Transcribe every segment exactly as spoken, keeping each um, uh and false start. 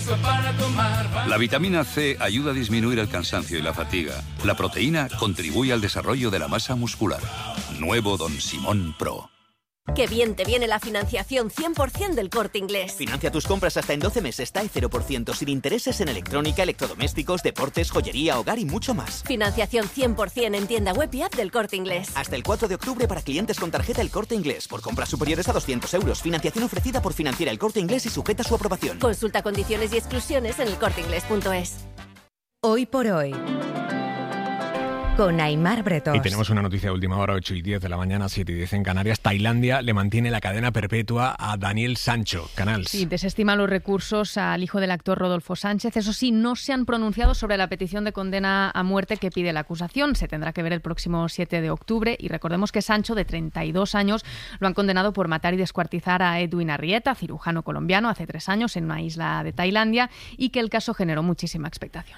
La vitamina C ayuda a disminuir el cansancio y la fatiga. La proteína contribuye al desarrollo de la masa muscular. Nuevo Don Simón Pro. ¡Qué bien te viene la financiación cien por ciento del Corte Inglés! Financia tus compras hasta en doce meses, T A E cero por ciento, sin intereses en electrónica, electrodomésticos, deportes, joyería, hogar y mucho más. Financiación cien por ciento en tienda web y app del Corte Inglés. Hasta el cuatro de octubre para clientes con tarjeta El Corte Inglés. Por compras superiores a doscientos euros. Financiación ofrecida por Financiera El Corte Inglés y sujeta a su aprobación. Consulta condiciones y exclusiones en el corte inglés punto es. Hoy por hoy, con Aimar Bretos. Y tenemos una noticia de última hora, ocho y diez de la mañana, siete y diez en Canarias. Tailandia le mantiene la cadena perpetua a Daniel Sancho. Canals. Sí, desestima los recursos al hijo del actor Rodolfo Sánchez. Eso sí, no se han pronunciado sobre la petición de condena a muerte que pide la acusación. Se tendrá que ver el próximo siete de octubre. Y recordemos que Sancho, de treinta y dos años, lo han condenado por matar y descuartizar a Edwin Arrieta, cirujano colombiano, hace tres años en una isla de Tailandia, y que el caso generó muchísima expectación.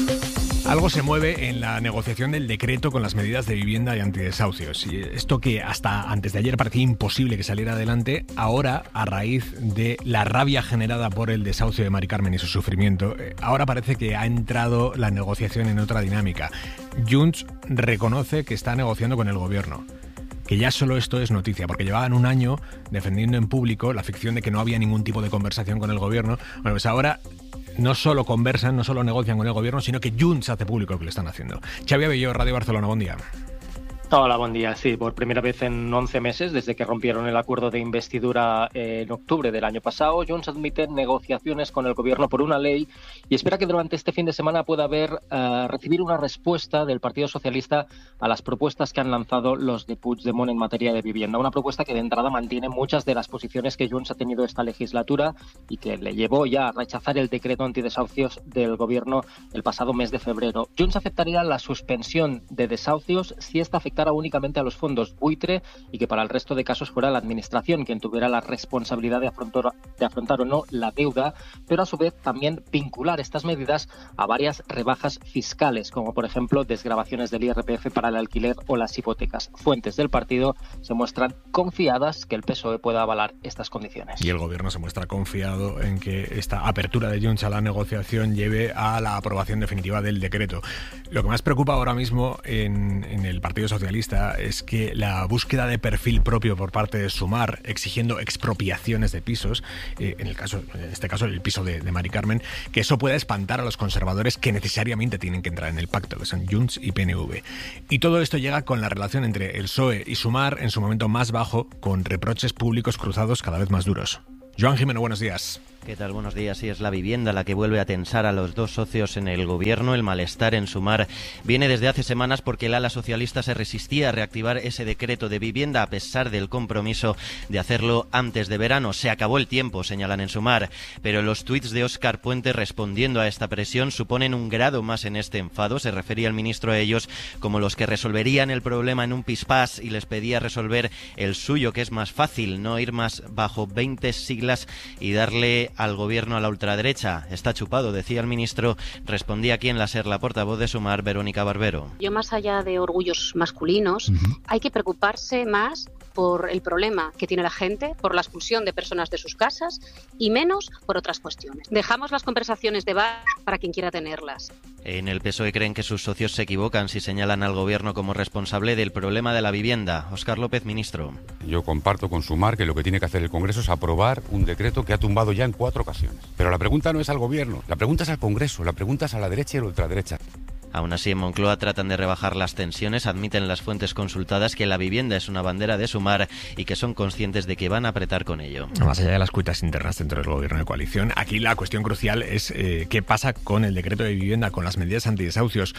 Algo se mueve en la negociación del decreto con las medidas de vivienda y antidesahucios. Y esto que hasta antes de ayer parecía imposible que saliera adelante, ahora, a raíz de la rabia generada por el desahucio de Mari Carmen y su sufrimiento, ahora parece que ha entrado la negociación en otra dinámica. Junts reconoce que está negociando con el gobierno. Que ya solo esto es noticia, porque llevaban un año defendiendo en público la ficción de que no había ningún tipo de conversación con el gobierno. Bueno, pues ahora no solo conversan, no solo negocian con el gobierno, sino que Junts hace público lo que le están haciendo. Xavi Abelló, Radio Barcelona, buen día. Hola, buen día. Sí, por primera vez en once meses, desde que rompieron el acuerdo de investidura en octubre del año pasado, Junts admite negociaciones con el gobierno por una ley y espera que durante este fin de semana pueda haber uh, recibir una respuesta del Partido Socialista a las propuestas que han lanzado los de Puigdemont en materia de vivienda. Una propuesta que de entrada mantiene muchas de las posiciones que Junts ha tenido esta legislatura y que le llevó ya a rechazar el decreto antidesahucios del gobierno el pasado mes de febrero. Junts aceptaría la suspensión de desahucios si esta afecta únicamente a los fondos buitre y que para el resto de casos fuera la administración quien tuviera la responsabilidad de afrontar, de afrontar o no la deuda, pero a su vez también vincular estas medidas a varias rebajas fiscales, como por ejemplo desgravaciones del I R P F para el alquiler o las hipotecas. Fuentes del partido se muestran confiadas que el P S O E pueda avalar estas condiciones. Y el gobierno se muestra confiado en que esta apertura de Junts a la negociación lleve a la aprobación definitiva del decreto. Lo que más preocupa ahora mismo en, en el Partido Socialista es que la búsqueda de perfil propio por parte de Sumar, exigiendo expropiaciones de pisos, eh, en el caso, en este caso el piso de, de Mari Carmen, que eso pueda espantar a los conservadores que necesariamente tienen que entrar en el pacto, que son Junts y P N V. Y todo esto llega con la relación entre el P S O E y Sumar en su momento más bajo, con reproches públicos cruzados cada vez más duros. Joan Jimeno, buenos días. ¿Qué tal? Buenos días. Sí, es la vivienda la que vuelve a tensar a los dos socios en el gobierno. El malestar en Sumar viene desde hace semanas porque el ala socialista se resistía a reactivar ese decreto de vivienda a pesar del compromiso de hacerlo antes de verano. Se acabó el tiempo, señalan en Sumar, pero los tuits de Óscar Puente respondiendo a esta presión suponen un grado más en este enfado. Se refería el ministro a ellos como los que resolverían el problema en un pispás y les pedía resolver el suyo, que es más fácil, no ir más bajo veinte siglas y darle al gobierno a la ultraderecha. Está chupado, decía el ministro. Respondía aquí en la SER la portavoz de Sumar, Verónica Barbero. Yo, más allá de orgullos masculinos, uh-huh. hay que preocuparse más por el problema que tiene la gente, por la expulsión de personas de sus casas y menos por otras cuestiones. Dejamos las conversaciones de bar para quien quiera tenerlas. En el P S O E creen que sus socios se equivocan si señalan al gobierno como responsable del problema de la vivienda. Óscar López, ministro. Yo comparto con Sumar que lo que tiene que hacer el Congreso es aprobar un decreto que ha tumbado ya en cuatro ocasiones. Pero la pregunta no es al gobierno, la pregunta es al Congreso, la pregunta es a la derecha y a la ultraderecha. Aún así, en Moncloa tratan de rebajar las tensiones, admiten las fuentes consultadas que la vivienda es una bandera de Sumar y que son conscientes de que van a apretar con ello. Más allá de las cuitas internas dentro del gobierno de coalición, aquí la cuestión crucial es eh, qué pasa con el decreto de vivienda, con las medidas antidesahucios.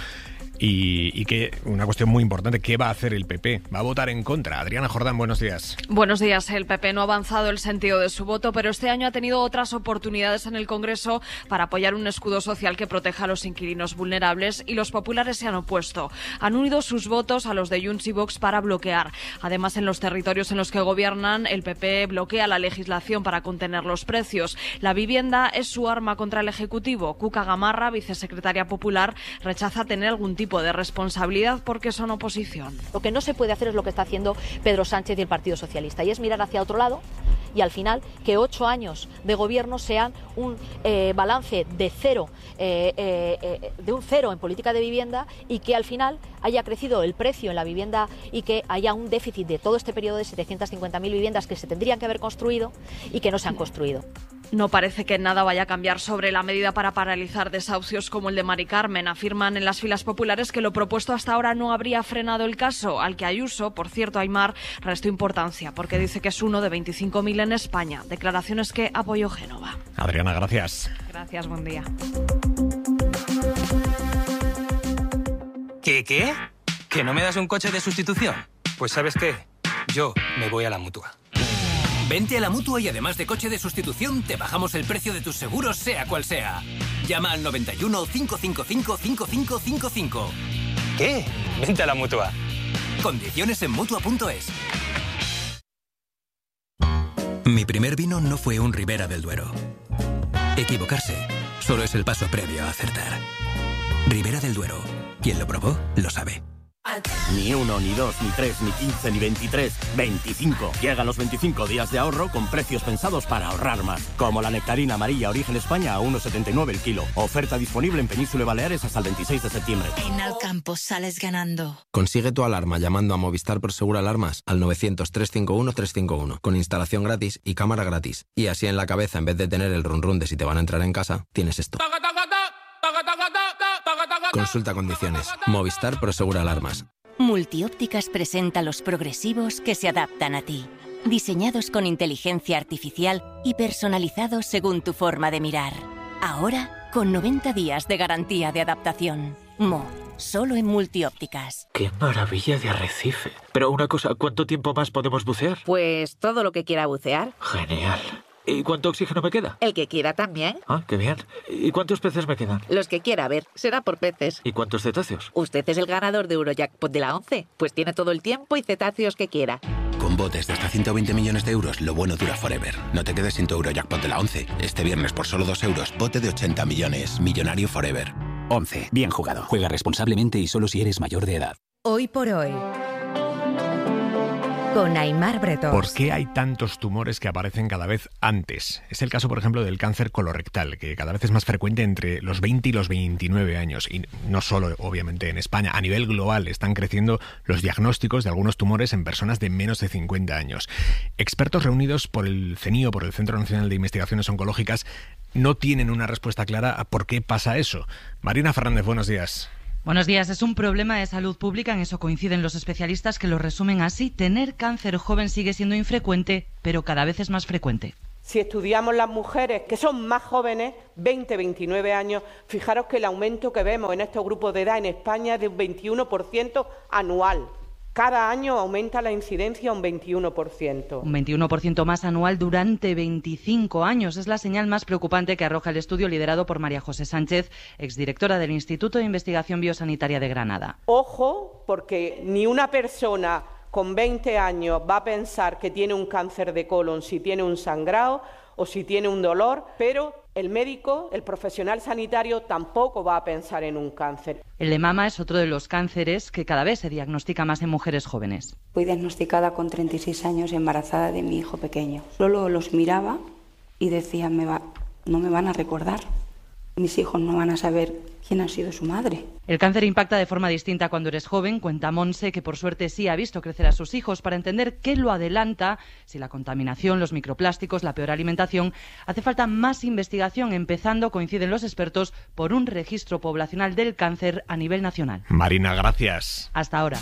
Y, y que una cuestión muy importante, ¿qué va a hacer el P P? ¿Va a votar en contra? Adriana Jordán, buenos días. Buenos días. El P P no ha avanzado el sentido de su voto, pero este año ha tenido otras oportunidades en el Congreso para apoyar un escudo social que proteja a los inquilinos vulnerables y los populares se han opuesto. Han unido sus votos a los de Junts y Vox para bloquear. Además, en los territorios en los que gobiernan, el P P bloquea la legislación para contener los precios. La vivienda es su arma contra el Ejecutivo. Cuca Gamarra, vicesecretaria popular, rechaza tener algún tipo tipo de responsabilidad porque son oposición. Lo que no se puede hacer es lo que está haciendo Pedro Sánchez y el Partido Socialista, y es mirar hacia otro lado y al final que ocho años de gobierno sean un eh, balance de cero, eh, eh, de un cero en política de vivienda, y que al final haya crecido el precio en la vivienda y que haya un déficit de todo este periodo de setecientas cincuenta mil viviendas que se tendrían que haber construido y que no se han construido. No parece que nada vaya a cambiar sobre la medida para paralizar desahucios como el de Mari Carmen. Afirman en las filas populares que lo propuesto hasta ahora no habría frenado el caso, al que Ayuso, por cierto, Aimar, restó importancia porque dice que es uno de veinticinco mil en España. Declaraciones que apoyó Génova. Adriana, gracias. Gracias, buen día. ¿Qué, qué? ¿Que no me das un coche de sustitución? Pues ¿sabes qué? Yo me voy a la Mutua. Vente a la Mutua y además de coche de sustitución, te bajamos el precio de tus seguros, sea cual sea. Llama al noventa y uno, cinco cinco cinco, cinco cinco cinco cinco. ¿Qué? Vente a la Mutua. Condiciones en Mutua punto es. Mi primer vino no fue un Ribera del Duero. Equivocarse solo es el paso previo a acertar. Ribera del Duero. Quien lo probó, lo sabe. Ni uno, ni dos, ni tres, ni quince, ni veintitrés, veinticinco. Llegan los veinticinco días de ahorro con precios pensados para ahorrar más. Como la nectarina amarilla Origen España a uno setenta y nueve el kilo. Oferta disponible en Península y Baleares hasta el veintiséis de septiembre. En Alcampo sales ganando. Consigue tu alarma llamando a Movistar Prosegur Alarmas al novecientos, trescientos cincuenta y uno, trescientos cincuenta y uno con instalación gratis y cámara gratis. Y así en la cabeza, en vez de tener el run run de si te van a entrar en casa, tienes esto. Consulta condiciones. Movistar Prosegur Alarmas. Multiópticas presenta los progresivos que se adaptan a ti. Diseñados con inteligencia artificial y personalizados según tu forma de mirar. Ahora, con noventa días de garantía de adaptación. Mo, solo en Multiópticas. ¡Qué maravilla de arrecife! Pero una cosa, ¿cuánto tiempo más podemos bucear? Pues todo lo que quiera bucear. Genial. ¿Y cuánto oxígeno me queda? El que quiera también. Ah, qué bien. ¿Y cuántos peces me quedan? Los que quiera, a ver, será por peces. ¿Y cuántos cetáceos? Usted es el ganador de Eurojackpot de la once, pues tiene todo el tiempo y cetáceos que quiera. Con botes de hasta ciento veinte millones de euros, lo bueno dura forever. No te quedes sin tu Eurojackpot de la once. Este viernes por solo dos euros, bote de ochenta millones. Millonario forever. once. Bien jugado. Juega responsablemente y solo si eres mayor de edad. Hoy por hoy. Con Aimar Bretón. ¿Por qué hay tantos tumores que aparecen cada vez antes? Es el caso, por ejemplo, del cáncer colorectal, que cada vez es más frecuente entre los veinte y los veintinueve años. Y no solo, obviamente, en España. A nivel global están creciendo los diagnósticos de algunos tumores en personas de menos de cincuenta años. Expertos reunidos por el CENIO, por el Centro Nacional de Investigaciones Oncológicas, no tienen una respuesta clara a por qué pasa eso. Marina Fernández, buenos días. Buenos días. Es un problema de salud pública, en eso coinciden los especialistas, que lo resumen así. Tener cáncer joven sigue siendo infrecuente, pero cada vez es más frecuente. Si estudiamos las mujeres que son más jóvenes, veinte, veintinueve años, fijaros que el aumento que vemos en estos grupos de edad en España es de un veintiuno por ciento anual. Cada año aumenta la incidencia un veintiuno por ciento. Un veintiuno por ciento más anual durante veinticinco años. Es la señal más preocupante que arroja el estudio liderado por María José Sánchez, exdirectora del Instituto de Investigación Biosanitaria de Granada. Ojo, porque ni una persona con veinte años va a pensar que tiene un cáncer de colon si tiene un sangrado o si tiene un dolor, pero el médico, el profesional sanitario, tampoco va a pensar en un cáncer. El de mama es otro de los cánceres que cada vez se diagnostica más en mujeres jóvenes. Fui diagnosticada con treinta y seis años, embarazada de mi hijo pequeño. Solo los miraba y decía, me va, no me van a recordar. Mis hijos no van a saber quién ha sido su madre. El cáncer impacta de forma distinta cuando eres joven. Cuenta Monse que por suerte sí ha visto crecer a sus hijos. Para entender qué lo adelanta, si la contaminación, los microplásticos, la peor alimentación, hace falta más investigación, empezando, coinciden los expertos, por un registro poblacional del cáncer a nivel nacional. Marina, gracias. Hasta ahora.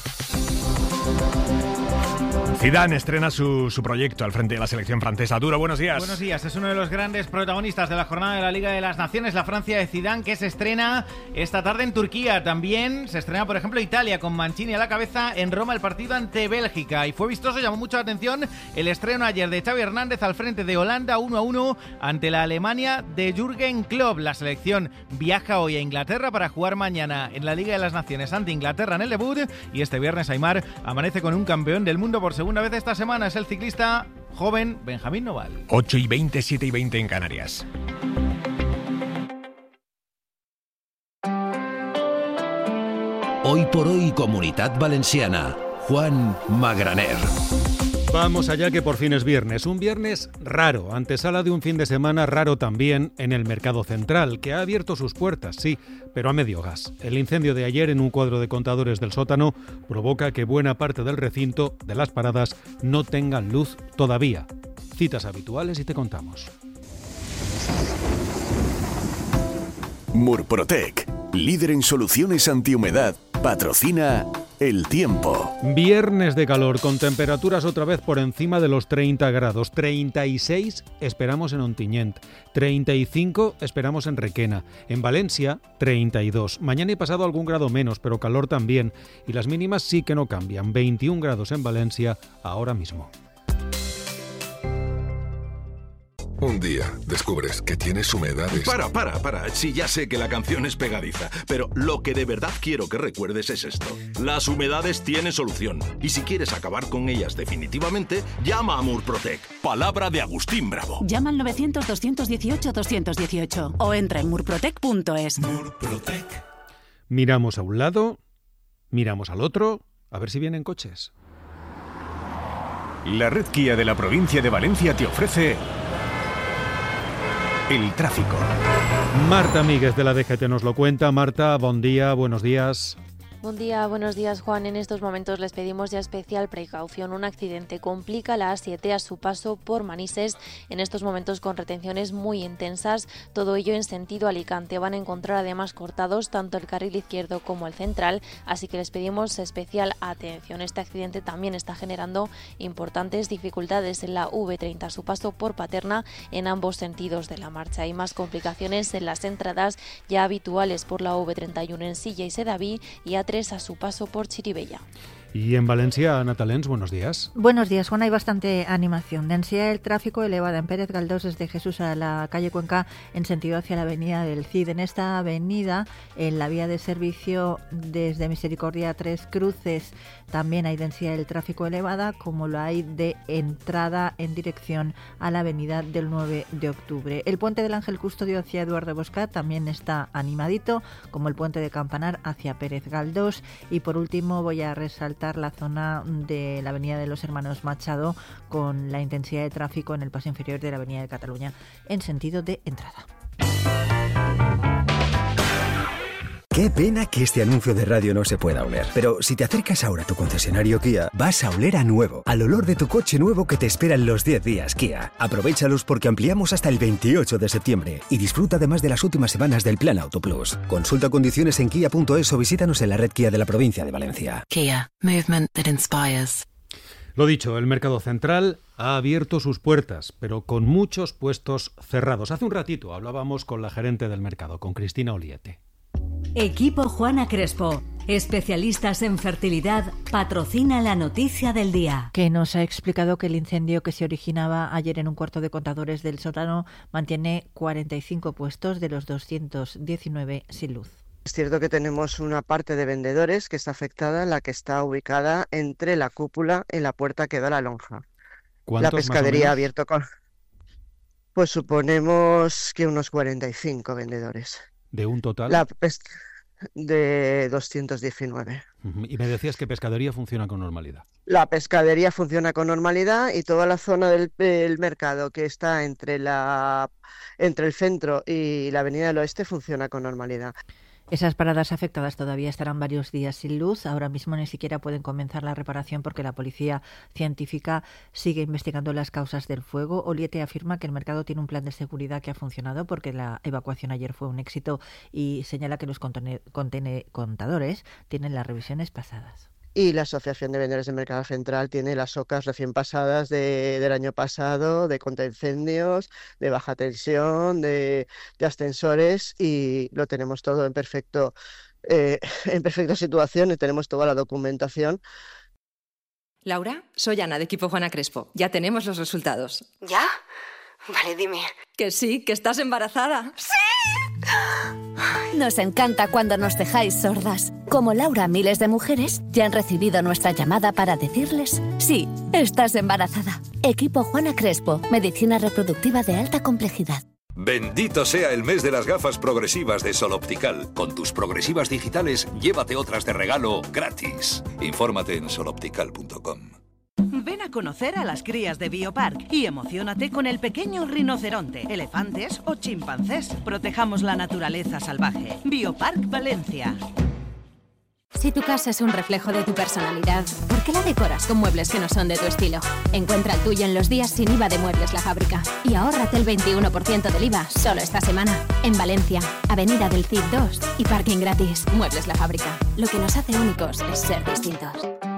Zidane estrena su, su proyecto al frente de la selección francesa. Duro, buenos días. Buenos días. Es uno de los grandes protagonistas de la jornada de la Liga de las Naciones, la Francia de Zidane, que se estrena esta tarde en Turquía. También se estrena, por ejemplo, Italia, con Mancini a la cabeza. En Roma, el partido ante Bélgica. Y fue vistoso, llamó mucho la atención el estreno ayer de Xavi Hernández al frente de Holanda, uno a uno, ante la Alemania de Jürgen Klopp. La selección viaja hoy a Inglaterra para jugar mañana en la Liga de las Naciones ante Inglaterra en el debut. Y este viernes, Aimar amanece con un campeón del mundo por segunda vez esta semana. Es el ciclista joven Benjamín Noval. ocho y veinte, siete y veinte en Canarias. Hoy por hoy, Comunitat Valenciana. Juan Magraner. Vamos allá, que por fin es viernes. Un viernes raro, antesala de un fin de semana raro también en el Mercado Central, que ha abierto sus puertas, sí, pero a medio gas. El incendio de ayer en un cuadro de contadores del sótano provoca que buena parte del recinto de las paradas no tengan luz todavía. Citas habituales y te contamos. Murprotec, líder en soluciones antihumedad, patrocina El Tiempo. Viernes de calor, con temperaturas otra vez por encima de los treinta grados. treinta y seis esperamos en Ontinyent, treinta y cinco esperamos en Requena. En Valencia, treinta y dos. Mañana y pasado algún grado menos, pero calor también. Y las mínimas sí que no cambian. veintiún grados en Valencia ahora mismo. Un día descubres que tienes humedades. Para, para, para. Sí, ya sé que la canción es pegadiza, pero lo que de verdad quiero que recuerdes es esto. Las humedades tienen solución. Y si quieres acabar con ellas definitivamente, llama a Murprotec. Palabra de Agustín Bravo. Llama al novecientos, doscientos dieciocho, doscientos dieciocho o entra en murprotec punto es. Murprotec. Miramos a un lado, miramos al otro, a ver si vienen coches. La red Kia de la provincia de Valencia te ofrece el tráfico. Marta Míguez de la D G T nos lo cuenta. Marta, buen día, buenos días. Buen día, buenos días, Juan. En estos momentos les pedimos ya especial precaución. Un accidente complica la A siete a su paso por Manises, en estos momentos con retenciones muy intensas, todo ello en sentido Alicante. Van a encontrar además cortados tanto el carril izquierdo como el central, así que les pedimos especial atención. Este accidente también está generando importantes dificultades en la V treinta a su paso por Paterna en ambos sentidos de la marcha. Hay más complicaciones en las entradas ya habituales por la V treinta y uno en Silla y Sedaví y A tres a su paso por Chirivella. Y en Valencia, Natalens, buenos días. Buenos días, Juan. Hay bastante animación. Densidad del tráfico elevada en Pérez Galdós desde Jesús a la calle Cuenca en sentido hacia la avenida del Cid. En esta avenida, en la vía de servicio desde Misericordia a Tres Cruces, también hay densidad del tráfico elevada, como lo hay de entrada en dirección a la avenida del nueve de octubre. El puente del Ángel Custodio hacia Eduardo Boscat también está animadito, como el puente de Campanar hacia Pérez Galdós. Y por último voy a resaltar la zona de la avenida de los Hermanos Machado con la intensidad de tráfico en el paso inferior de la avenida de Cataluña en sentido de entrada. Qué pena que este anuncio de radio no se pueda oler. Pero si te acercas ahora a tu concesionario Kia, vas a oler a nuevo, al olor de tu coche nuevo que te espera en los diez días Kia. Aprovéchalos porque ampliamos hasta el veintiocho de septiembre y disfruta además de las últimas semanas del Plan Auto Plus. Consulta condiciones en kia punto es o visítanos en la red Kia de la provincia de Valencia. Kia, movement that inspires. Lo dicho, el Mercado Central ha abierto sus puertas, pero con muchos puestos cerrados. Hace un ratito hablábamos con la gerente del mercado, con Cristina Oliete. Equipo Juana Crespo, especialistas en fertilidad, patrocina la noticia del día. Que nos ha explicado que el incendio que se originaba ayer en un cuarto de contadores del sótano mantiene cuarenta y cinco puestos de los doscientos diecinueve sin luz. Es cierto que tenemos una parte de vendedores que está afectada, la que está ubicada entre la cúpula y la puerta que da a la lonja. La pescadería ha abierto con... Pues suponemos que unos cuarenta y cinco vendedores. ¿De un total? La pes... De doscientos diecinueve. Y me decías que pescadería funciona con normalidad. La pescadería funciona con normalidad y toda la zona del, del mercado que está entre, la, entre el centro y la avenida del oeste funciona con normalidad. Esas paradas afectadas todavía estarán varios días sin luz. Ahora mismo ni siquiera pueden comenzar la reparación porque la policía científica sigue investigando las causas del fuego. Oliete afirma que el mercado tiene un plan de seguridad que ha funcionado porque la evacuación ayer fue un éxito y señala que los contene- contene- contadores tienen las revisiones pasadas. Y la Asociación de Vendedores del Mercado Central tiene las ocas recién pasadas de, del año pasado, de contraincendios, de baja tensión, de, de ascensores, y lo tenemos todo en perfecto, eh, en perfecta situación y tenemos toda la documentación. Laura, soy Ana de Equipo Juana Crespo. Ya tenemos los resultados. ¿Ya? Vale, dime. Que sí, que estás embarazada. ¡Sí! Nos encanta cuando nos dejáis sordas. Como Laura, miles de mujeres ya han recibido nuestra llamada para decirles: sí, estás embarazada. Equipo Juana Crespo, medicina reproductiva de alta complejidad. Bendito sea el mes de las gafas progresivas de Sol Optical. Con tus progresivas digitales, llévate otras de regalo gratis. Infórmate en sol optical punto com. Ven a conocer a las crías de Biopark y emociónate con el pequeño rinoceronte, elefantes o chimpancés. Protejamos la naturaleza salvaje. Biopark Valencia. Si tu casa es un reflejo de tu personalidad, ¿por qué la decoras con muebles que no son de tu estilo? Encuentra el tuyo en los días sin I V A de Muebles La Fábrica y ahórrate el veintiuno por ciento del I V A solo esta semana. En Valencia, Avenida del Cid dos y parking gratis. Muebles La Fábrica. Lo que nos hace únicos es ser distintos.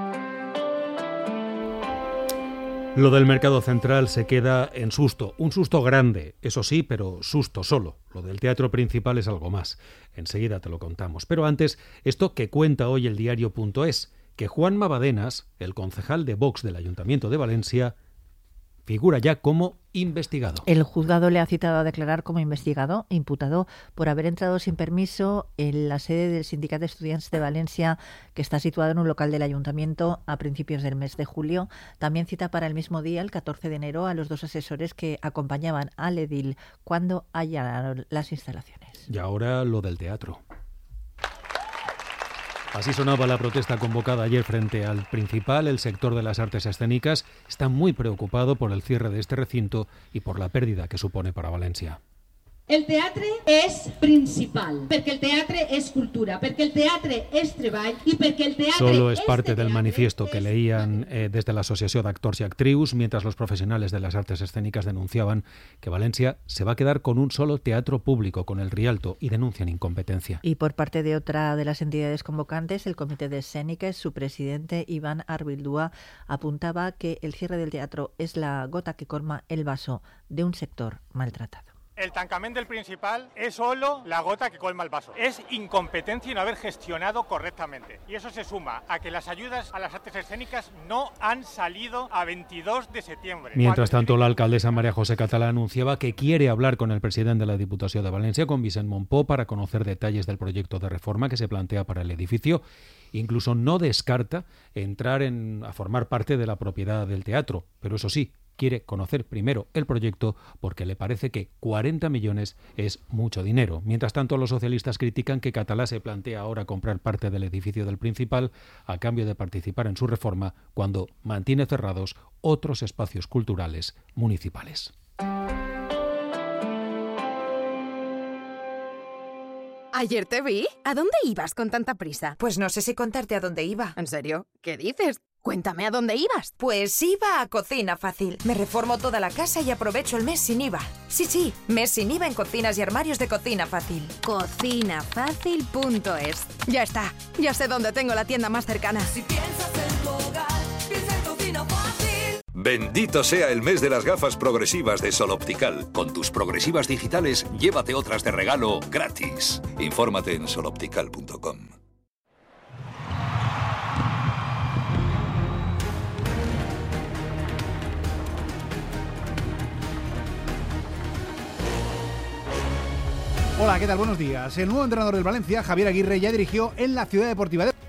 Lo del mercado central se queda en susto, un susto grande, eso sí, pero susto solo. Lo del teatro principal es algo más. Enseguida te lo contamos. Pero antes, esto que cuenta hoy el diario punto es, que Juanma Badenas, el concejal de Vox del Ayuntamiento de Valencia, figura ya como investigado. El juzgado le ha citado a declarar como investigado, imputado por haber entrado sin permiso en la sede del Sindicat de Estudiants de Valencia, que está situado en un local del ayuntamiento a principios del mes de julio. También cita para el mismo día, el catorce de enero, a los dos asesores que acompañaban al edil cuando allanaron las instalaciones. Y ahora lo del teatro. Así sonaba la protesta convocada ayer frente al Principal. El sector de las artes escénicas está muy preocupado por el cierre de este recinto y por la pérdida que supone para Valencia. El teatre és principal, perquè el teatre és cultura, perquè el teatre és treball i perquè el teatre Solo es parte del manifiesto que leían eh, desde la Asociación de Actors y Actrius, mientras los profesionales de las artes escénicas denunciaban que Valencia se va a quedar con un solo teatro público, con el Rialto, y denuncian incompetencia. Y por parte de otra de las entidades convocantes, el Comité de Escénicas, su presidente Iván Arbildúa apuntaba que el cierre del teatro es la gota que colma el vaso de un sector maltratado. El tancament del Principal es solo la gota que colma el vaso. Es incompetencia y no haber gestionado correctamente. Y eso se suma a que las ayudas a las artes escénicas no han salido a veintidós de septiembre. Mientras tanto, la alcaldesa María José Catalá anunciaba que quiere hablar con el presidente de la Diputación de Valencia, con Vicent Montpó, para conocer detalles del proyecto de reforma que se plantea para el edificio. Incluso no descarta entrar en, a formar parte de la propiedad del teatro, pero eso sí, quiere conocer primero el proyecto porque le parece que cuarenta millones es mucho dinero. Mientras tanto, los socialistas critican que Catalá se plantea ahora comprar parte del edificio del Principal a cambio de participar en su reforma cuando mantiene cerrados otros espacios culturales municipales. Ayer te vi. ¿A dónde ibas con tanta prisa? Pues no sé si contarte a dónde iba. ¿En serio? ¿Qué dices? Cuéntame a dónde ibas. Pues iba a Cocina Fácil. Me reformo toda la casa y aprovecho el mes sin I V A. Sí, sí, mes sin I V A en cocinas y armarios de Cocina Fácil. cocina fácil punto es. Ya está, ya sé dónde tengo la tienda más cercana. Si piensas en tu hogar, piensa en Cocina Fácil. Bendito sea el mes de las gafas progresivas de Sol Optical. Con tus progresivas digitales, llévate otras de regalo gratis. Infórmate en sol optical punto com. Hola, ¿qué tal? Buenos días. El nuevo entrenador del Valencia, Javier Aguirre, ya dirigió en la Ciudad Deportiva de...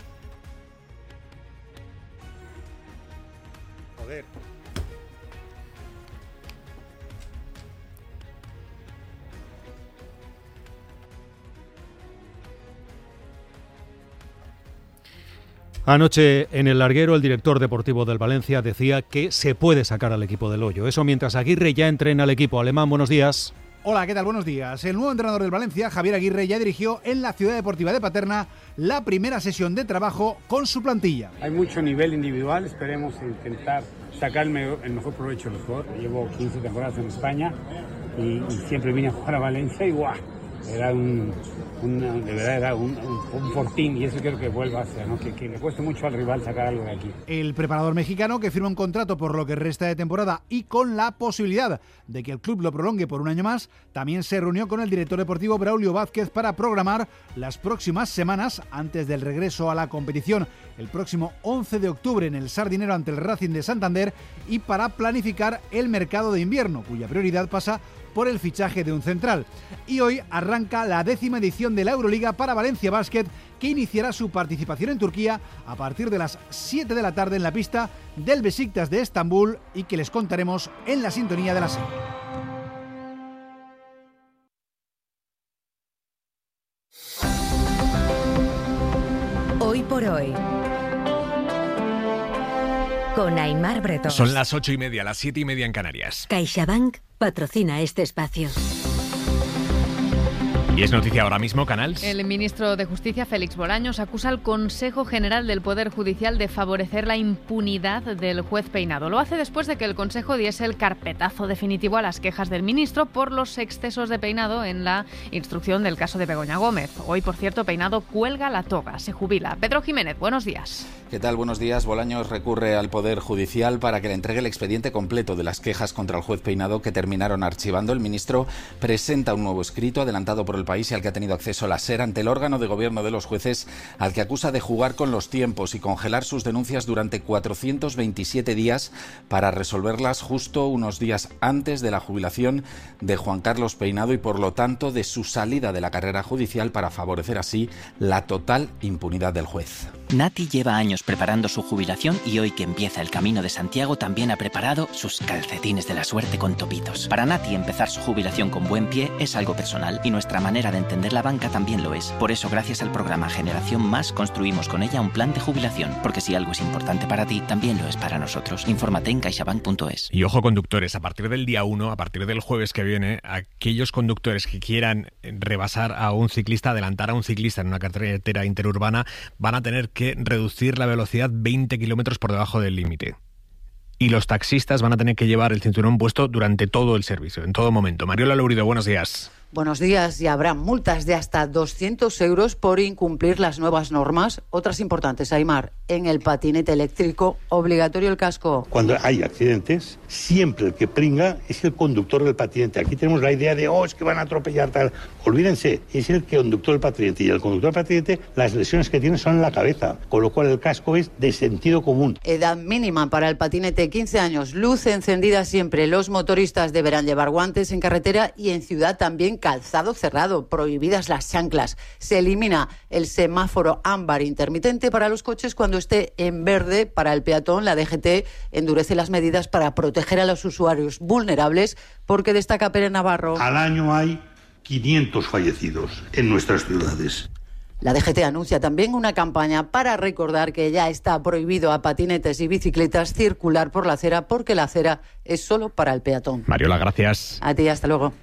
Joder. Anoche en el larguero el director deportivo del Valencia decía que se puede sacar al equipo del hoyo. Eso mientras Aguirre ya entrena al equipo alemán. Buenos días. Hola, ¿qué tal? Buenos días. El nuevo entrenador del Valencia, Javier Aguirre, ya dirigió en la Ciudad Deportiva de Paterna la primera sesión de trabajo con su plantilla. Hay mucho nivel individual, esperemos intentar sacar el mejor, el mejor provecho del jugador. Llevo quince temporadas en España y, y siempre vine a jugar a Valencia y ¡guau! Era un, un, de verdad era un, un, un fortín y eso quiero que vuelva a ser, ¿no? que, que le cueste mucho al rival sacar algo de aquí. El preparador mexicano, que firma un contrato por lo que resta de temporada y con la posibilidad de que el club lo prolongue por un año más, también se reunió con el director deportivo Braulio Vázquez para programar las próximas semanas antes del regreso a la competición el próximo once de octubre en el Sardinero ante el Racing de Santander y para planificar el mercado de invierno, cuya prioridad pasa por el fichaje de un central. Y hoy arranca la décima edición de la Euroliga para Valencia Basket, que iniciará su participación en Turquía a partir de las siete de la tarde en la pista del Besiktas de Estambul y que les contaremos en la sintonía de la serie. por hoy. Con Aimar Bretón. Son las ocho y media, las siete y media en Canarias. CaixaBank patrocina este espacio. Y es noticia ahora mismo, Canals. El ministro de Justicia, Félix Bolaños, acusa al Consejo General del Poder Judicial de favorecer la impunidad del juez Peinado. Lo hace después de que el Consejo diese el carpetazo definitivo a las quejas del ministro por los excesos de Peinado en la instrucción del caso de Begoña Gómez. Hoy, por cierto, Peinado cuelga la toga, se jubila. Pedro Jiménez, buenos días. ¿Qué tal? Buenos días. Bolaños recurre al Poder Judicial para que le entregue el expediente completo de las quejas contra el juez Peinado que terminaron archivando. El ministro presenta un nuevo escrito adelantado por el País y al que ha tenido acceso la SER ante el órgano de gobierno de los jueces, al que acusa de jugar con los tiempos y congelar sus denuncias durante cuatrocientos veintisiete días para resolverlas justo unos días antes de la jubilación de Juan Carlos Peinado y por lo tanto de su salida de la carrera judicial para favorecer así la total impunidad del juez. Nati lleva años preparando su jubilación y hoy que empieza el Camino de Santiago también ha preparado sus calcetines de la suerte con topitos. Para Nati empezar su jubilación con buen pie es algo personal y nuestra manera de entender la banca también lo es. Por eso, gracias al programa Generación Más, construimos con ella un plan de jubilación, porque si algo es importante para ti, también lo es para nosotros. Infórmate en caixabank punto es. Y ojo, conductores, a partir del día uno, a partir del jueves que viene, aquellos conductores que quieran rebasar a un ciclista, adelantar a un ciclista en una carretera interurbana, van a tener que reducir la velocidad veinte kilómetros por debajo del límite. Y los taxistas van a tener que llevar el cinturón puesto durante todo el servicio, en todo momento. Mariola Lourido, buenos días. Buenos días. Y habrá multas de hasta doscientos euros por incumplir las nuevas normas. Otras importantes, Aimar. En el patinete eléctrico, obligatorio el casco. Cuando hay accidentes, siempre el que pringa es el conductor del patinete. Aquí tenemos la idea de, oh, es que van a atropellar tal. Olvídense, es el conductor del patinete. Y el conductor del patinete, las lesiones que tiene son en la cabeza. Con lo cual el casco es de sentido común. Edad mínima para el patinete, quince años. Luz encendida siempre. Los motoristas deberán llevar guantes en carretera y en ciudad también calzado cerrado, prohibidas las chanclas. Se elimina el semáforo ámbar intermitente para los coches cuando esté en verde para el peatón. La D G T endurece las medidas para proteger a los usuarios vulnerables, porque destaca Pérez Navarro. Al año hay quinientos fallecidos en nuestras ciudades. La D G T anuncia también una campaña para recordar que ya está prohibido a patinetes y bicicletas circular por la acera, porque la acera es solo para el peatón. Mariola, gracias. A ti, hasta luego.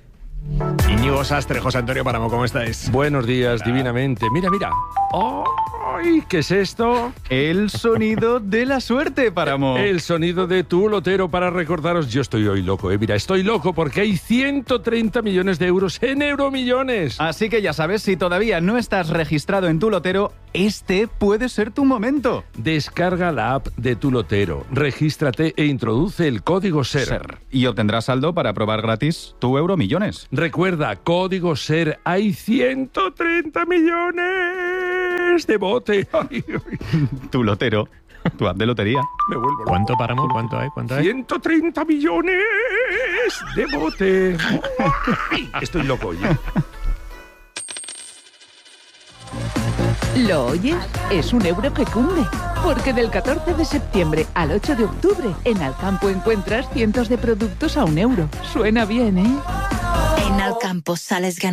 Íñigo Sastre, José Antonio Páramo, ¿cómo estáis? Buenos días, Hola. Divinamente. Mira, mira. ¡Ay! ¿Qué es esto? El sonido de la suerte, Páramo. El sonido de tu lotero para recordaros. Yo estoy hoy loco, ¿eh? Mira, estoy loco porque hay ciento treinta millones de euros en Euromillones. Así que ya sabes, si todavía no estás registrado en tu lotero, este puede ser tu momento. Descarga la app de tu lotero, regístrate e introduce el código SER. SER. Y obtendrás saldo para probar gratis tu Euromillones. Recuerda, código SER, hay ciento treinta millones de bote. Ay, ay. Tu lotero, tu app de lotería. Me vuelvo. ¿Cuánto, Páramo? ¿Cuánto hay? ¿Cuánto hay? ciento treinta millones de bote. Ay, estoy loco hoy. ¿Lo oyes? Es un euro que cunde. Porque del catorce de septiembre al ocho de octubre, en Alcampo encuentras cientos de productos a un euro. Suena bien, ¿eh? En Alcampo sales ganando.